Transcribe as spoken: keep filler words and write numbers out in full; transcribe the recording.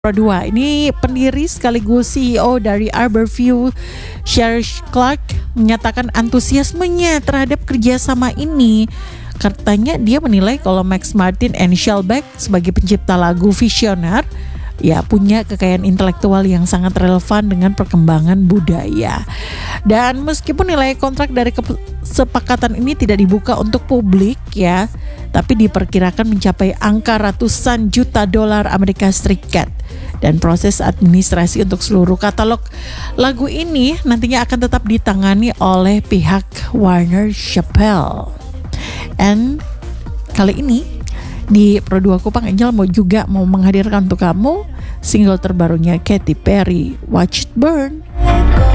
Dua ini pendiri sekaligus C E O dari Arborview, Sheryl Clark, menyatakan antusiasmenya terhadap kerjasama ini. Katanya dia menilai kalau Max Martin and Shellback sebagai pencipta lagu visioner ya punya kekayaan intelektual yang sangat relevan dengan perkembangan budaya. Dan meskipun nilai kontrak dari kesepakatan ini tidak dibuka untuk publik ya, tapi diperkirakan mencapai angka ratusan juta dolar Amerika Serikat. Dan proses administrasi untuk seluruh katalog lagu ini nantinya akan tetap ditangani oleh pihak Warner Chappell. And kali ini di Pro dua Kupang Angel mau juga mau menghadirkan untuk kamu single terbarunya Katy Perry, Watch It Burn.